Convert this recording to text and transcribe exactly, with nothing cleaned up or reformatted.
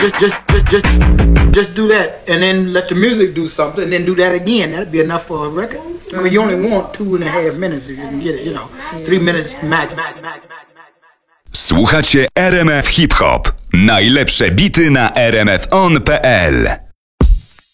Just, just, just, just, just do that, and then let the music do something, and then do that again. That'd be enough for a record. I mean, you only want two and a half minutes if you can get it. You know, three minutes max. Słuchacie R M F Hip Hop. Najlepsze bity na r m f on kropka p l.